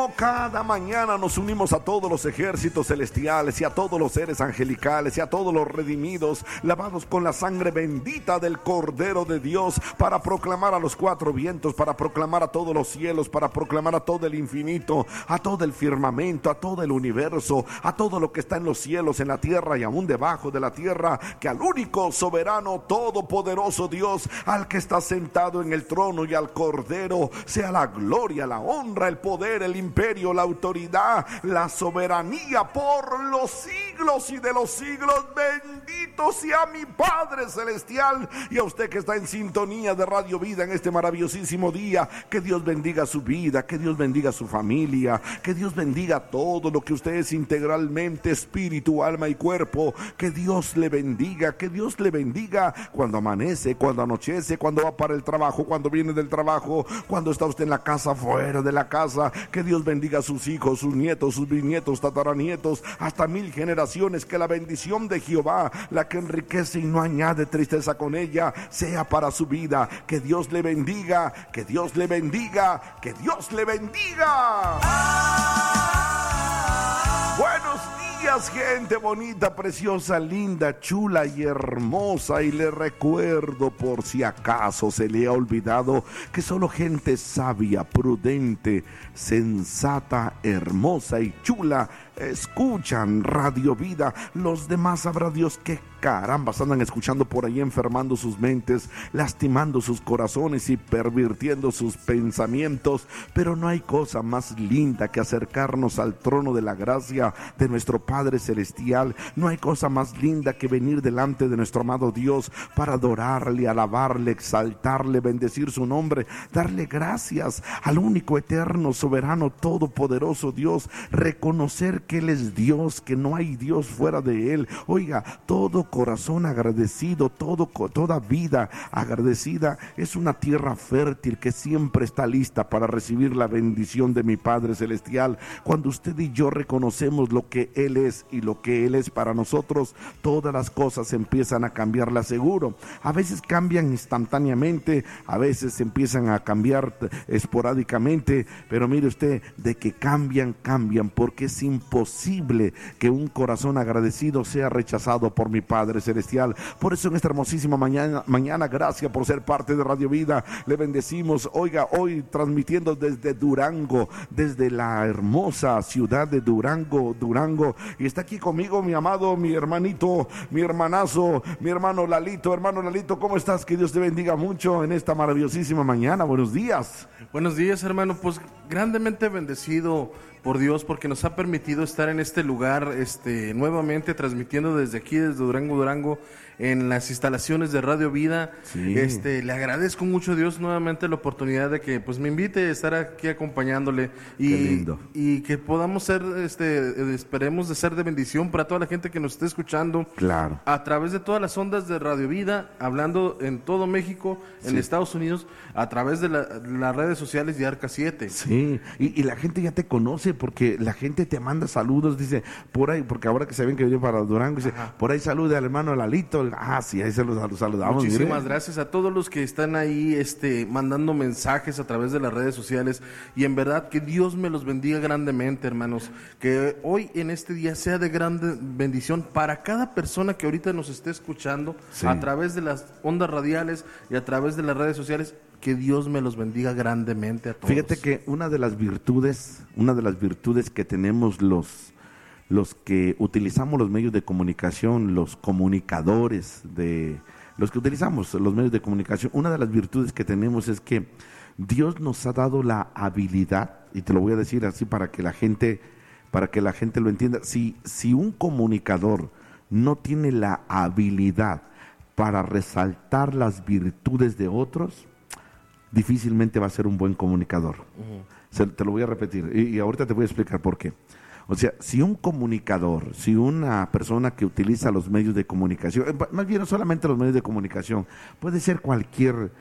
Cada mañana nos unimos a todos los ejércitos celestiales y a todos los seres angelicales y a todos los redimidos, lavados con la sangre bendita del Cordero de Dios, para proclamar a los cuatro vientos, para proclamar a todos los cielos, para proclamar a todo el infinito, a todo el firmamento, a todo el universo, a todo lo que está en los cielos, en la tierra y aún debajo de la tierra, que al único soberano, todopoderoso Dios, al que está sentado en el trono, y al Cordero, sea la gloria, la honra, el poder, el imperio, la autoridad, la soberanía por los siglos y de los siglos. Bendito sea mi Padre Celestial, y a usted que está en sintonía de Radio Vida en este maravillosísimo día. Que Dios bendiga su vida, que Dios bendiga su familia, que Dios bendiga todo lo que usted es integralmente, espíritu, alma y cuerpo. Que Dios le bendiga, que Dios le bendiga cuando amanece, cuando anochece, cuando va para el trabajo, cuando viene del trabajo, cuando está usted en la casa, fuera de la casa. Que Dios bendiga a sus hijos, sus nietos, sus bisnietos, tataranietos, hasta 1000 generaciones. Que la bendición de Jehová, la que enriquece y no añade tristeza con ella, sea para su vida. Que Dios le bendiga, que Dios le bendiga, que Dios le bendiga. Buenos días, gente bonita, preciosa, linda, chula y hermosa. Y le recuerdo, por si acaso se le ha olvidado, que solo gente sabia, prudente, sensata, hermosa y chula escuchan Radio Vida. Los demás sabrá Dios qué carambas andan escuchando por ahí, enfermando sus mentes, lastimando sus corazones y pervirtiendo sus pensamientos. Pero no hay cosa más linda que acercarnos al trono de la gracia de nuestro Padre Celestial. No hay cosa más linda que venir delante de nuestro amado Dios para adorarle, alabarle, exaltarle, bendecir su nombre, darle gracias al único, eterno, soberano, todopoderoso Dios, reconocer que Él es Dios, que no hay Dios fuera de Él. Oiga, todo corazón agradecido, toda vida agradecida es una tierra fértil que siempre está lista para recibir la bendición de mi Padre Celestial. Cuando usted y yo reconocemos lo que Él es y lo que Él es para nosotros, todas las cosas empiezan a cambiar, le aseguro. A veces cambian instantáneamente, a veces empiezan a cambiar esporádicamente, pero mire usted, de que cambian, porque es imposible que un corazón agradecido sea rechazado por mi Padre Celestial. Por eso en esta hermosísima mañana, gracias por ser parte de Radio Vida, le bendecimos. Oiga, hoy transmitiendo desde Durango, desde la hermosa ciudad de Durango, y está aquí conmigo mi amado, mi hermanito, mi hermanazo, mi hermano Lalito. Hermano Lalito, ¿cómo estás? Que Dios te bendiga mucho en esta maravillosísima mañana. Buenos días. Buenos días, hermano. Pues grandemente bendecido por Dios, porque nos ha permitido estar en este lugar nuevamente transmitiendo desde aquí, desde Durango, en las instalaciones de Radio Vida. Sí. Le agradezco mucho a Dios nuevamente la oportunidad de que pues me invite a estar aquí acompañándole Qué lindo. y que podamos ser, esperemos de ser de bendición para toda la gente que nos esté escuchando. Claro. A través de todas las ondas de Radio Vida, hablando en todo México, en Estados Unidos, a través de las redes sociales de Arca 7. Sí, y la gente ya te conoce porque la gente te manda saludos, dice, por ahí, porque ahora que se ven que yo para Durango, dice, Ajá. Por ahí salude al hermano Lalito. Sí, ahí se los saludamos. Muchísimas mire. gracias a todos los que están ahí mandando mensajes a través de las redes sociales, y en verdad que Dios me los bendiga grandemente, hermanos, que hoy en este día sea de grande bendición para cada persona que ahorita nos esté escuchando a través de las ondas radiales y a través de las redes sociales. Que Dios me los bendiga grandemente a todos. Fíjate que una de las virtudes que tenemos los que utilizamos los medios de comunicación, los comunicadores, los que utilizamos los medios de comunicación, una de las virtudes que tenemos es que Dios nos ha dado la habilidad, y te lo voy a decir así para que la gente lo entienda. Si un comunicador no tiene la habilidad para resaltar las virtudes de otros, difícilmente va a ser un buen comunicador. Te lo voy a repetir y ahorita te voy a explicar por qué. O sea, si un comunicador, si una persona que utiliza los medios de comunicación, más bien no solamente los medios de comunicación, puede ser cualquier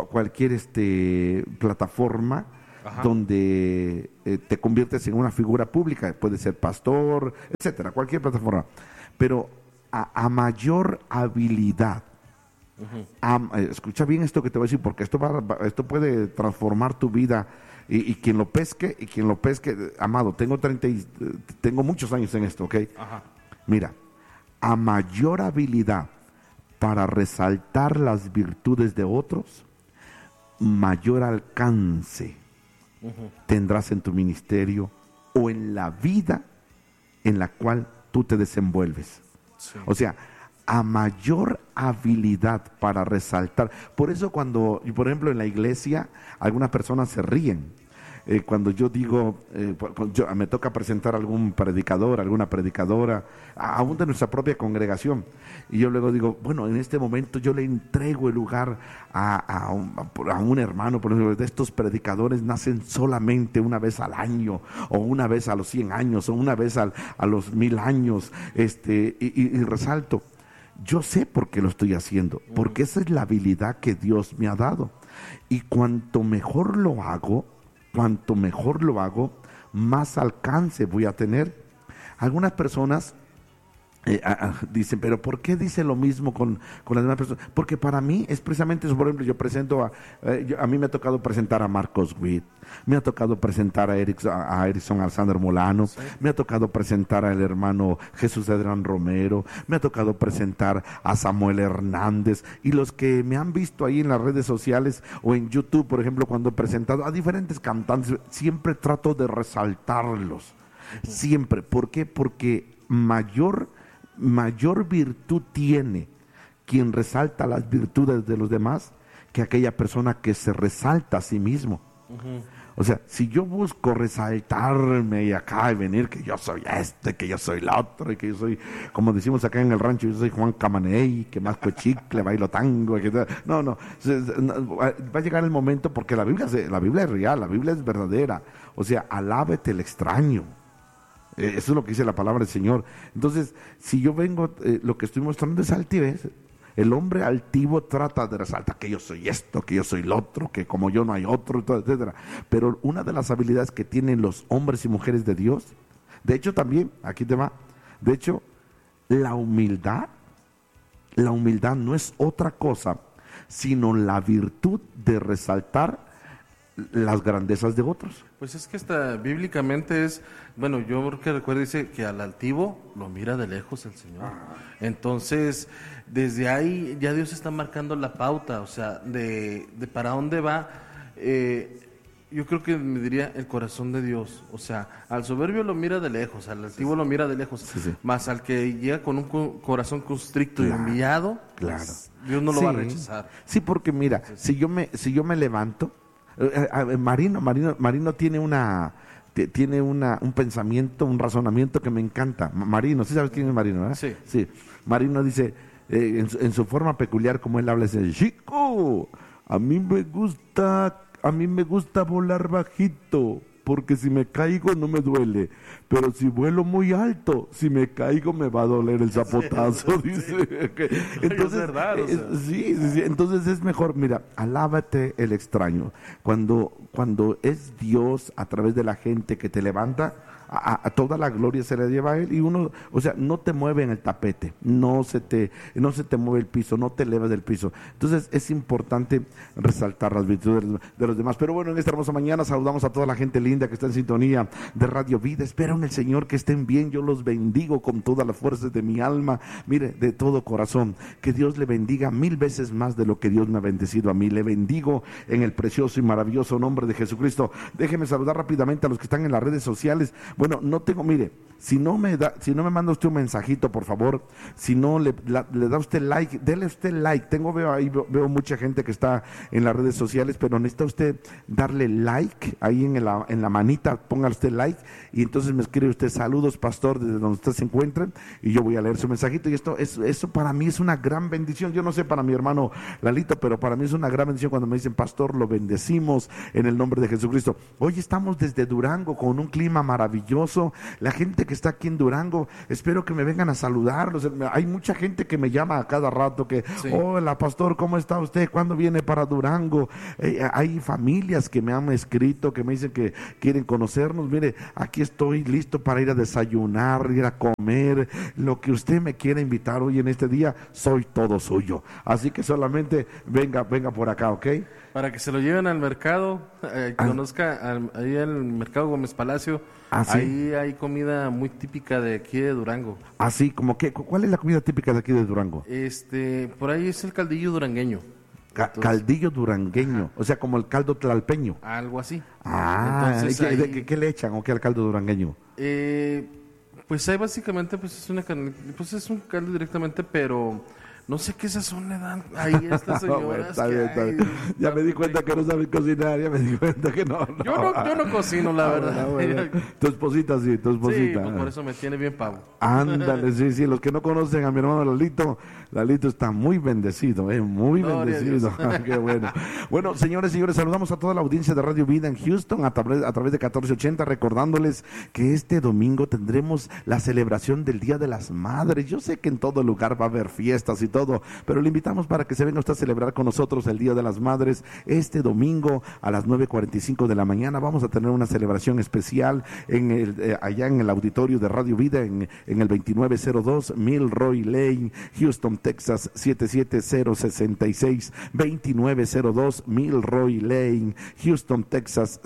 plataforma. Ajá. Donde te conviertes en una figura pública, puede ser pastor, etcétera, cualquier plataforma, pero a mayor habilidad. Escucha bien esto que te voy a decir, porque esto puede transformar tu vida y quien lo pesque, amado, tengo muchos años en esto, ¿ok? Ajá. Mira, a mayor habilidad para resaltar las virtudes de otros, mayor alcance tendrás en tu ministerio o en la vida en la cual tú te desenvuelves. Sí. O sea, a mayor habilidad para resaltar. Por eso por ejemplo, en la iglesia, algunas personas se ríen. Cuando yo digo, me toca presentar a algún predicador, alguna predicadora, aún de nuestra propia congregación, y yo luego digo, bueno, en este momento yo le entrego el lugar a un hermano, por ejemplo, de estos predicadores nacen solamente una vez al año, o una vez a los 100 años, o una vez a los 1000 años, y resalto, yo sé por qué lo estoy haciendo, porque esa es la habilidad que Dios me ha dado, y cuanto mejor lo hago, más alcance voy a tener. Algunas personas dicen, pero ¿por qué dice lo mismo con las demás personas? Porque para mí es precisamente eso. Por ejemplo, yo presento a mí me ha tocado presentar a Marcos Witt, me ha tocado presentar a Erickson Alexander Molano, sí. Me ha tocado presentar al hermano Jesús Edran Romero, me ha tocado presentar a Samuel Hernández, y los que me han visto ahí en las redes sociales o en YouTube, por ejemplo, cuando he presentado a diferentes cantantes, siempre trato de resaltarlos, siempre. ¿Por qué? Porque mayor virtud tiene quien resalta las virtudes de los demás que aquella persona que se resalta a sí mismo. O sea, si yo busco resaltarme y acá y venir que yo soy que yo soy la otra, y que yo soy, como decimos acá en el rancho, yo soy Juan Camaney, que masco chicle, bailo tango, no, va a llegar el momento, porque la Biblia es real, la Biblia es verdadera. O sea, alábete el extraño. Eso es lo que dice la palabra del Señor. Entonces, si yo vengo, lo que estoy mostrando es altivez. El hombre altivo trata de resaltar que yo soy esto, que yo soy lo otro, que como yo no hay otro, etcétera. Pero una de las habilidades que tienen los hombres y mujeres de Dios, de hecho también, aquí te va, de hecho, la humildad no es otra cosa, sino la virtud de resaltar las grandezas de otros. Pues es que bíblicamente es, bueno, yo que recuerdo, dice que al altivo lo mira de lejos el Señor. Entonces, desde ahí ya Dios está marcando la pauta, o sea, de para dónde va. Yo creo que me diría el corazón de Dios, o sea, al soberbio lo mira de lejos, al altivo lo mira de lejos, más al que llega con un corazón constricto y humillado, pues, Dios no lo va a rechazar. Sí, porque mira, si yo me levanto, Marino tiene un pensamiento, un razonamiento que me encanta. Marino, ¿sí sabes quién es Marino, verdad? Sí. Marino dice, en su forma peculiar, como él habla, dice, chico, a mí me gusta volar bajito, porque si me caigo no me duele, pero si vuelo muy alto, si me caigo me va a doler el zapotazo, dice. Entonces, es verdad, o sea. Sí, entonces es mejor, mira, alábate el extraño. Cuando es Dios a través de la gente que te levanta, a toda la gloria se le lleva a él, y uno, o sea, no te mueve en el tapete, no se te mueve el piso, no te elevas del piso. Entonces es importante resaltar las virtudes de los demás. Pero bueno, en esta hermosa mañana saludamos a toda la gente linda que está en sintonía de Radio Vida. Espero en el Señor que estén bien. Yo los bendigo con todas las fuerzas de mi alma, mire, de todo corazón. Que Dios le bendiga 1000 veces más de lo que Dios me ha bendecido a mí. Le bendigo en el precioso y maravilloso nombre de Jesucristo. Déjeme saludar rápidamente a los que están en las redes sociales. Bueno, mire, si no me manda usted un mensajito, por favor, si no le da usted like, dele usted like. Veo mucha gente que está en las redes sociales, pero necesita usted darle like ahí en la manita, ponga usted like, y entonces me escribe usted: saludos, pastor, desde donde usted se encuentre, y yo voy a leer su mensajito. Y eso para mí es una gran bendición. Yo no sé para mi hermano Lalito, pero para mí es una gran bendición cuando me dicen: pastor, lo bendecimos en el nombre de Jesucristo. Hoy estamos desde Durango con un clima maravilloso. La gente que está aquí en Durango, espero que me vengan a saludarlos. Hay mucha gente que me llama a cada rato que, hola pastor, ¿cómo está usted? ¿Cuándo viene para Durango? Hay familias que me han escrito, que me dicen que quieren conocernos. Mire, aquí estoy listo para ir a desayunar, ir a comer, lo que usted me quiera invitar hoy en este día, soy todo suyo. Así que solamente venga por acá, ¿ok? Para que se lo lleven al mercado, conozca ahí el mercado Gómez Palacio. ¿Sí? Ahí hay comida muy típica de aquí de Durango. Así como que, ¿cuál es la comida típica de aquí de Durango? Por ahí es el caldillo durangueño. Caldillo durangueño, o sea, como el caldo tlalpeño. Algo así. Entonces, ¿qué le echan o qué al caldo durangueño? Pues ahí básicamente pues es un caldo directamente, pero no sé qué sazón le dan ahí a estas señoras. Bueno, está bien. Ya me di cuenta que no sabes cocinar, ya me di cuenta que no. Yo no cocino, la verdad. Bueno. Tu esposita sí, tu esposita. Sí, pues por eso me tiene bien pavo. Ándale, sí, los que no conocen a mi hermano Lalito está muy bendecido, muy bendecido. Qué bueno. Bueno, señores, saludamos a toda la audiencia de Radio Vida en Houston a través de 1480, recordándoles que este domingo tendremos la celebración del Día de las Madres. Yo sé que en todo lugar va a haber fiestas y todo, pero le invitamos para que se venga usted a celebrar con nosotros el Día de las Madres. Este domingo a las 9:45 de la mañana vamos a tener una celebración especial allá en el auditorio de Radio Vida en el 2902 Milroy Lane, Houston, Texas 77066. 2902 Milroy Lane, Houston, Texas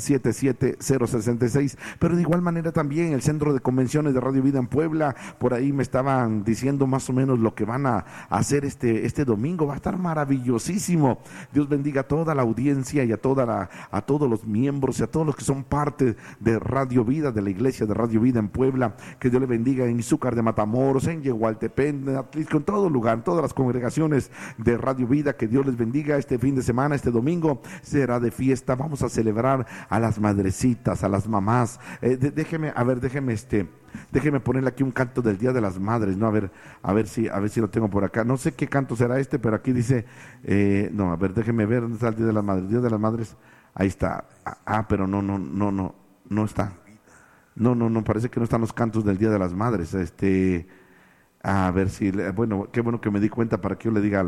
77066. Pero de igual manera también el Centro de Convenciones de Radio Vida en Puebla, por ahí me estaban diciendo más o menos lo que van a hacer este domingo. Va a estar maravillosísimo. Dios bendiga a toda la audiencia y a todos los miembros y a todos los que son parte de Radio Vida, de la iglesia de Radio Vida en Puebla. Que Dios le bendiga en Izúcar de Matamoros, en Yehualtepec, en Atlisco, en todo lugar, en todas las congregaciones de Radio Vida. Que Dios les bendiga. Este fin de semana, este domingo será de fiesta. Vamos a celebrar a las madrecitas, a las mamás. Déjeme ponerle aquí un canto del Día de las Madres, ¿no? A ver si lo tengo por acá. No sé qué canto será pero aquí dice, déjeme ver dónde está el Día de las Madres. Día de las Madres, ahí está. Pero no está. No, parece que no están los cantos del Día de las Madres. A ver si, bueno, qué bueno que me di cuenta para que yo le diga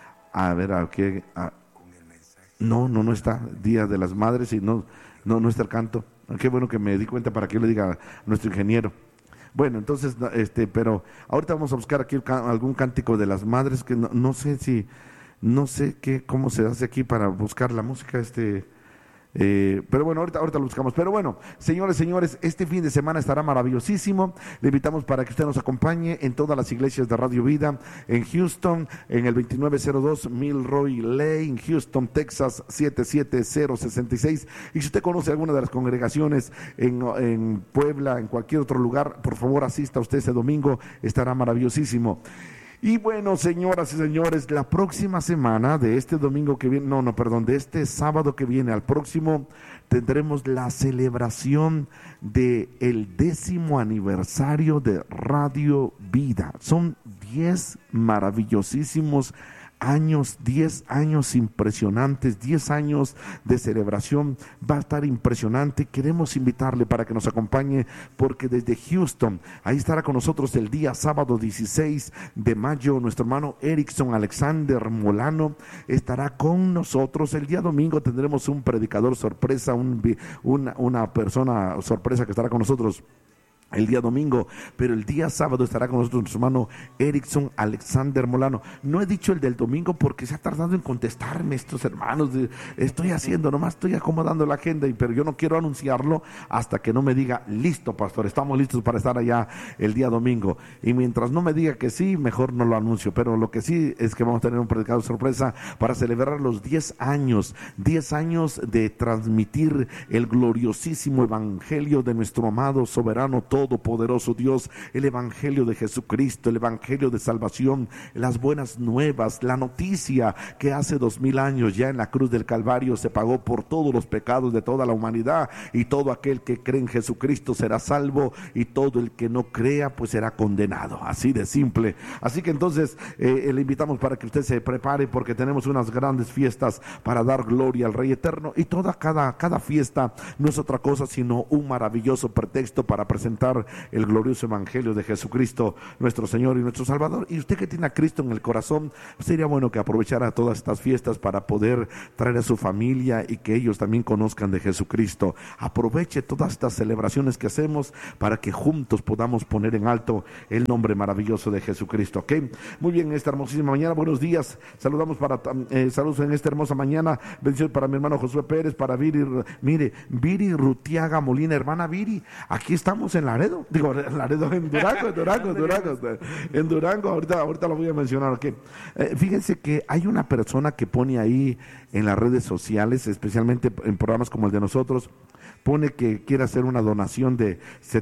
no está Día de las Madres y no está el canto. Qué bueno que me di cuenta para que yo le diga a nuestro ingeniero. Bueno, entonces, pero ahorita vamos a buscar aquí algún cántico de las madres que no sé cómo se hace aquí para buscar la música, pero bueno, ahorita lo buscamos. Pero bueno, señores, este fin de semana estará maravillosísimo. Le invitamos para que usted nos acompañe en todas las iglesias de Radio Vida en Houston, en el 2902 Milroy Lane, Houston, Texas 77066. Y si usted conoce alguna de las congregaciones en Puebla, en cualquier otro lugar, por favor asista usted ese domingo, estará maravillosísimo. Y bueno, señoras y señores, la próxima semana de este domingo que viene, de este sábado que viene al próximo, tendremos la celebración del 10º aniversario de Radio Vida. Son 10 maravillosísimos años, 10 años impresionantes, 10 años de celebración. Va a estar impresionante. Queremos invitarle para que nos acompañe, porque desde Houston, ahí estará con nosotros el día sábado 16 de mayo, nuestro hermano Erickson Alexander Molano estará con nosotros. El día domingo tendremos un predicador sorpresa, una persona sorpresa que estará con nosotros el día domingo, pero el día sábado estará con nosotros nuestro hermano Erickson Alexander Molano. No he dicho el del domingo porque se ha tardado en contestarme estos hermanos. Estoy acomodando la agenda, pero yo no quiero anunciarlo hasta que no me diga, listo, pastor, estamos listos para estar allá el día domingo. Y mientras no me diga que sí, mejor no lo anuncio. Pero lo que sí es que vamos a tener un predicador sorpresa para celebrar los 10 años de transmitir el gloriosísimo evangelio de nuestro amado, soberano, todopoderoso Dios, el evangelio de Jesucristo, el evangelio de salvación, las buenas nuevas, la noticia que hace 2000 años ya en la cruz del Calvario se pagó por todos los pecados de toda la humanidad, y todo aquel que cree en Jesucristo será salvo, y todo el que no crea pues será condenado. Así de simple. Así que entonces le invitamos para que usted se prepare, porque tenemos unas grandes fiestas para dar gloria al Rey Eterno, y cada fiesta no es otra cosa sino un maravilloso pretexto para presentar presentar el glorioso evangelio de Jesucristo, nuestro Señor y nuestro Salvador. Y usted que tiene a Cristo en el corazón, sería bueno que aprovechara todas estas fiestas para poder traer a su familia y que ellos también conozcan de Jesucristo. Aproveche todas estas celebraciones que hacemos para que juntos podamos poner en alto el nombre maravilloso de Jesucristo. ¿Ok? Muy bien, en esta hermosísima mañana, buenos días. Saludos en esta hermosa mañana. Bendiciones para mi hermano Josué Pérez, para Viri, Viri Rutiaga Molina, hermana Viri. Aquí estamos en Laredo, en Durango, ahorita lo voy a mencionar. ¿Okay? Fíjense que hay una persona que pone ahí en las redes sociales, especialmente en programas como el de nosotros, pone que quiere hacer una donación de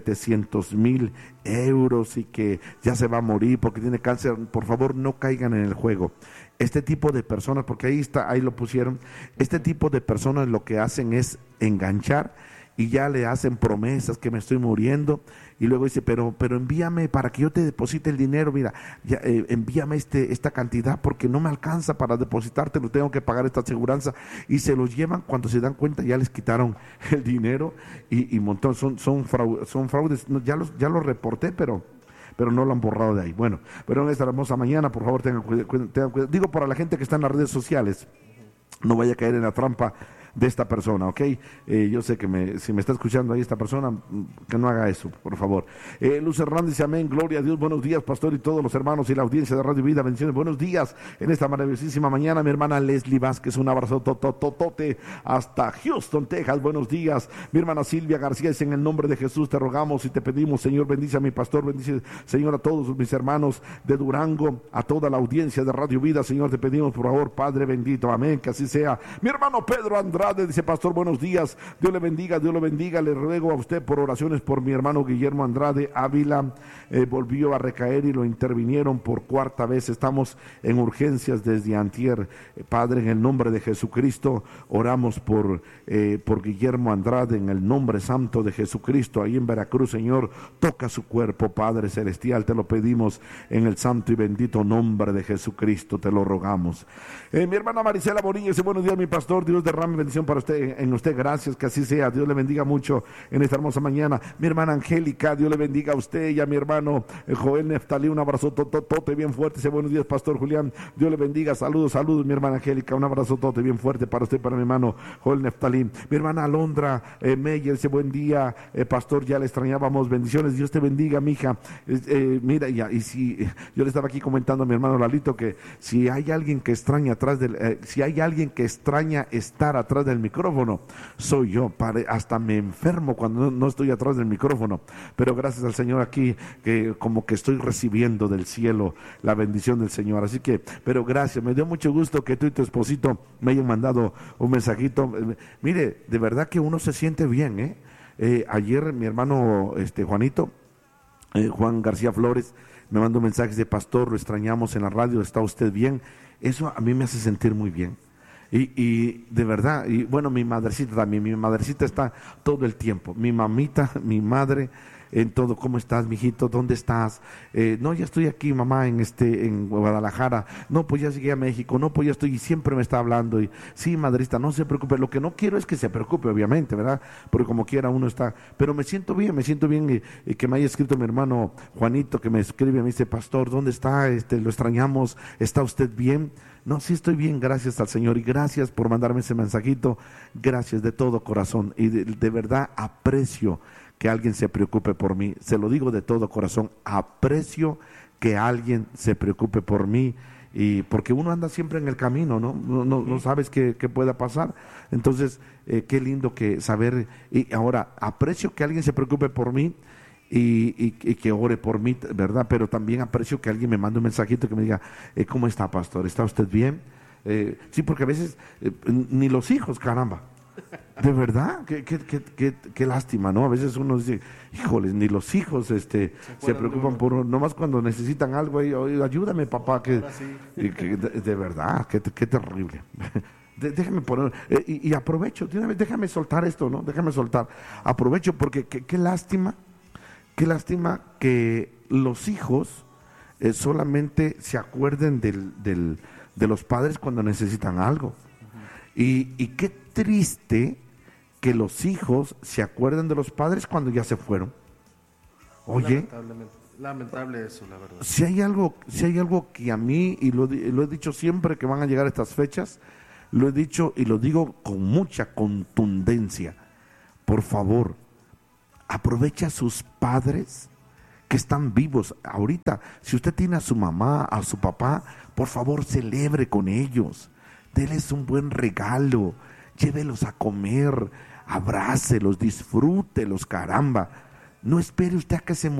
700,000 euros y que ya se va a morir porque tiene cáncer. Por favor, no caigan en el juego. Este tipo de personas, porque ahí lo pusieron, este tipo de personas lo que hacen es enganchar y ya le hacen promesas que me estoy muriendo y luego dice, pero envíame para que yo te deposite el dinero, mira, ya, envíame esta cantidad porque no me alcanza para depositarte, lo tengo que pagar esta aseguranza, y se los llevan. Cuando se dan cuenta ya les quitaron el dinero y montón, son fraudes. Ya los reporté, pero no lo han borrado de ahí. Bueno, pero en esta hermosa mañana, por favor, tengan cuidado. Digo, para la gente que está en las redes sociales, no vaya a caer en la trampa de esta persona, ¿ok? Yo sé que si me está escuchando ahí esta persona, que no haga eso, por favor. Luz Hernández dice, amén, gloria a Dios, buenos días, pastor, y todos los hermanos y la audiencia de Radio Vida, bendiciones, buenos días, en esta maravillosísima mañana. Mi hermana Leslie Vázquez, un abrazo tototote hasta Houston, Texas, buenos días. Mi hermana Silvia García dice, en el nombre de Jesús te rogamos y te pedimos, Señor, bendice a mi pastor, bendice, Señor, a todos mis hermanos de Durango, a toda la audiencia de Radio Vida, Señor, te pedimos, por favor, Padre bendito, amén, que así sea. Mi hermano Pedro Andrade dice, pastor, buenos días, Dios le bendiga, le ruego a usted por oraciones por mi hermano Guillermo Andrade Ávila, volvió a recaer y lo intervinieron por cuarta vez, estamos en urgencias desde antier. Padre, en el nombre de Jesucristo, oramos por Guillermo Andrade, en el nombre santo de Jesucristo, ahí en Veracruz, Señor, toca su cuerpo, Padre celestial, te lo pedimos en el santo y bendito nombre de Jesucristo, te lo rogamos. Mi hermana Marisela Bonilla dice, buenos días, mi pastor, Dios derrame bendición para usted, en usted, gracias, que así sea, Dios le bendiga mucho en esta hermosa mañana. Mi hermana Angélica, Dios le bendiga a usted y a mi hermano Joel Neftalí, un abrazo tote bien fuerte, dice, buenos días, pastor Julián, Dios le bendiga, saludos, mi hermana Angélica, un abrazo tote bien fuerte para usted, para mi hermano Joel Neftalí. Mi hermana Alondra Meyer dice, buen día, pastor, ya le extrañábamos, bendiciones, Dios te bendiga, mija. Mira, y si yo le estaba aquí comentando a mi hermano Lalito que si hay alguien que extraña estar atrás del micrófono, soy yo. Hasta me enfermo cuando no estoy atrás del micrófono, pero gracias al Señor aquí, que como que estoy recibiendo del cielo la bendición del Señor, así que, pero gracias, me dio mucho gusto que tú y tu esposito me hayan mandado un mensajito. Mire, de verdad que uno se siente bien, ayer mi hermano Juanito, Juan García Flores, me mandó mensajes de, pastor, lo extrañamos en la radio, ¿está usted bien? Eso a mí me hace sentir muy bien. Y de verdad, y bueno, mi madrecita está todo el tiempo, mi mamita, mi madre, en todo. ¿Cómo estás, mijito? ¿Dónde estás? No, ya estoy aquí, mamá, en Guadalajara. No, pues ya llegué a México. No, pues ya estoy, y siempre me está hablando. Y sí, madrista, no se preocupe. Lo que no quiero es que se preocupe, obviamente, ¿verdad? Porque como quiera uno está, pero me siento bien y que me haya escrito mi hermano Juanito, que me escribe, me dice, pastor, ¿dónde está? Lo extrañamos, ¿está usted bien? No, sí estoy bien, gracias al Señor, y gracias por mandarme ese mensajito, gracias de todo corazón, y de verdad aprecio que alguien se preocupe por mí, se lo digo de todo corazón, aprecio que alguien se preocupe por mí, y porque uno anda siempre en el camino, no sabes qué pueda pasar. Entonces, qué lindo que saber, y ahora aprecio que alguien se preocupe por mí, y que ore por mí, ¿verdad? Pero también aprecio que alguien me mande un mensajito que me diga, ¿cómo está, pastor? ¿Está usted bien? Sí, porque a veces ni los hijos, caramba, de verdad, qué lástima, ¿no? A veces uno dice, híjoles, ni los hijos se preocupan por uno, nomás cuando necesitan algo, ayúdame, papá, de verdad, qué terrible. Déjame poner, y aprovecho, déjame soltar esto, ¿no? Aprovecho porque qué lástima que los hijos solamente se acuerden de los padres cuando necesitan algo. Y qué triste que los hijos se acuerden de los padres cuando ya se fueron. Oye, lamentable eso, la verdad. si hay algo que a mí, y lo he dicho siempre que van a llegar estas fechas, lo he dicho y lo digo con mucha contundencia, por favor, aprovecha a sus padres que están vivos ahorita. Si usted tiene a su mamá, a su papá, por favor celebre con ellos, déles un buen regalo, llévelos a comer, abrácelos, disfrútelos, caramba. No espere usted a que se